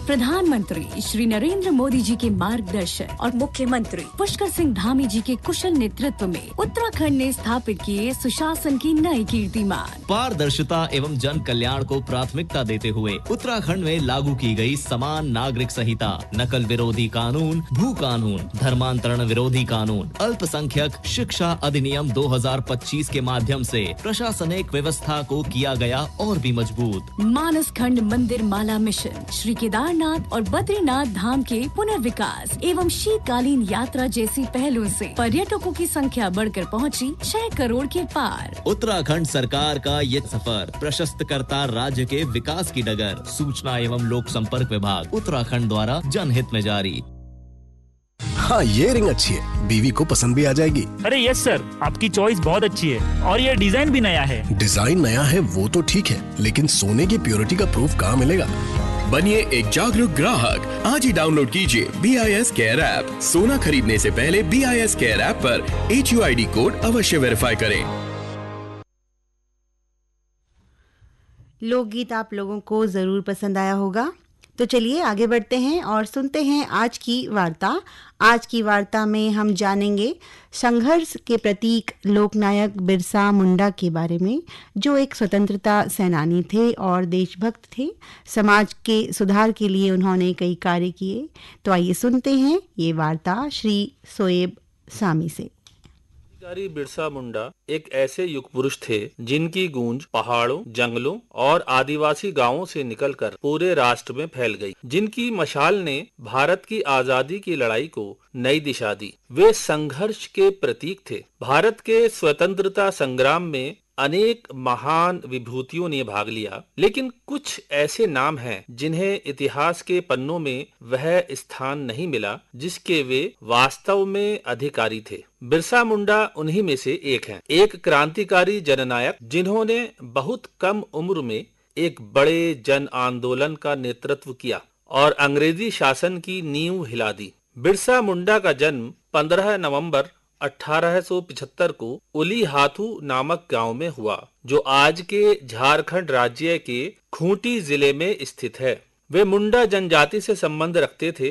प्रधानमंत्री श्री नरेंद्र मोदी जी के मार्गदर्शन और मुख्यमंत्री पुष्कर सिंह धामी जी के कुशल नेतृत्व में उत्तराखंड ने स्थापित किए सुशासन की नई कीर्तिमान। पारदर्शिता एवं जन कल्याण को प्राथमिकता देते हुए उत्तराखंड में लागू की गई समान नागरिक संहिता, नकल विरोधी कानून, भू कानून, धर्मांतरण विरोधी कानून, अल्पसंख्यक शिक्षा अधिनियम 2025 के माध्यम से प्रशासनिक व्यवस्था को किया गया और भी मजबूत। मानस खंड मंदिर माला मिशन, श्री केदारनाथ और बद्रीनाथ धाम के पुनर्विकास एवं शीतकालीन यात्रा जैसी पहलों से पर्यटकों की संख्या बढ़कर पहुंची 6 करोड़ के पार। उत्तराखंड सरकार का ये सफर प्रशस्त करता राज्य के विकास की डगर। सूचना एवं लोक संपर्क विभाग उत्तराखंड द्वारा जनहित में जारी। हाँ, ये रिंग अच्छी है, बीवी को पसंद भी आ जाएगी। अरे यस सर, आपकी चॉइस बहुत अच्छी है और ये डिजाइन भी नया है। डिजाइन नया है वो तो ठीक है, लेकिन सोने की प्योरिटी का प्रूफ कहाँ मिलेगा? बनिए एक जागरूक ग्राहक, आज ही डाउनलोड कीजिए BIS केयर ऐप। सोना खरीदने से पहले BIS केयर ऐप पर HUID कोड अवश्य वेरीफाई करें। लोकगीत आप लोगों को जरूर पसंद आया होगा, तो चलिए आगे बढ़ते हैं और सुनते हैं आज की वार्ता। आज की वार्ता में हम जानेंगे संघर्ष के प्रतीक लोकनायक बिरसा मुंडा के बारे में, जो एक स्वतंत्रता सेनानी थे और देशभक्त थे। समाज के सुधार के लिए उन्होंने कई कार्य किए। तो आइए सुनते हैं ये वार्ता श्री शोएब सामी से। बिरसा मुंडा एक ऐसे युग पुरुष थे जिनकी गूंज पहाड़ों, जंगलों और आदिवासी गांवों से निकलकर पूरे राष्ट्र में फैल गई, जिनकी मशाल ने भारत की आजादी की लड़ाई को नई दिशा दी। वे संघर्ष के प्रतीक थे। भारत के स्वतंत्रता संग्राम में अनेक महान विभूतियों ने भाग लिया, लेकिन कुछ ऐसे नाम हैं जिन्हें इतिहास के पन्नों में वह स्थान नहीं मिला जिसके वे वास्तव में अधिकारी थे। बिरसा मुंडा उन्हीं में से एक हैं। एक क्रांतिकारी जननायक जिन्होंने बहुत कम उम्र में एक बड़े जन आंदोलन का नेतृत्व किया और अंग्रेजी शासन की नींव हिला दी। बिरसा मुंडा का जन्म 15 नवंबर 1875 को उलीहातू नामक गांव में हुआ, जो आज के झारखंड राज्य के खूंटी जिले में स्थित है। वे मुंडा जनजाति से संबंध रखते थे